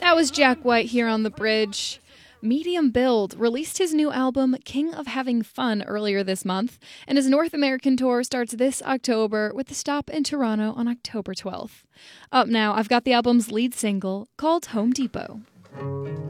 That was Jack White here on The Bridge. Medium Build released his new album, King of Having Fun, earlier this month, and his North American tour starts this October with a stop in Toronto on October 12th. Up now, I've got the album's lead single, called Home Depot.